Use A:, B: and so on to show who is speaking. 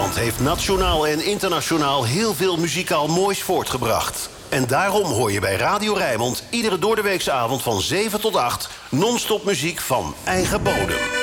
A: Rijnmond heeft nationaal en internationaal heel veel muzikaal moois voortgebracht. En daarom hoor je bij Radio Rijnmond iedere doordeweekse avond van 7 tot 8... non-stop muziek van eigen bodem.